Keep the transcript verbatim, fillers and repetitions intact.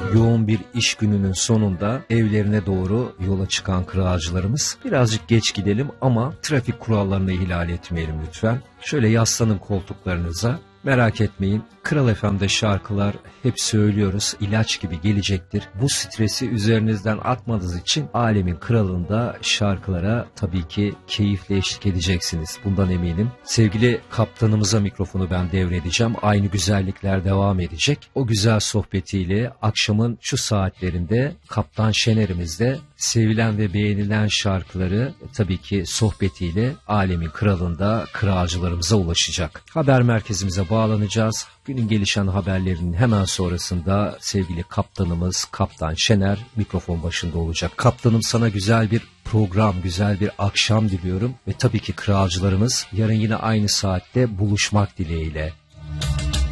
yoğun bir iş gününün sonunda evlerine doğru yola çıkan kralcılarımız. Birazcık geç gidelim ama trafik kurallarını ihlal etmeyelim lütfen. Şöyle yaslanın koltuklarınıza. Merak etmeyin, Kral F M'de şarkılar hep söylüyoruz, ilaç gibi gelecektir. Bu stresi üzerinizden atmanız için alemin kralında şarkılara tabii ki keyifle eşlik edeceksiniz. Bundan eminim. Sevgili kaptanımıza mikrofonu ben devredeceğim. Aynı güzellikler devam edecek. O güzel sohbetiyle akşamın şu saatlerinde Kaptan Şener'imiz de sevilen ve beğenilen şarkıları tabii ki sohbetiyle alemin kralında kralcılarımıza ulaşacak. Haber merkezimize bağlanacağız. Günün gelişen haberlerinin hemen sonrasında sevgili kaptanımız Kaptan Şener mikrofon başında olacak. Kaptanım, sana güzel bir program, güzel bir akşam diliyorum ve tabii ki kralcılarımız yarın yine aynı saatte buluşmak dileğiyle.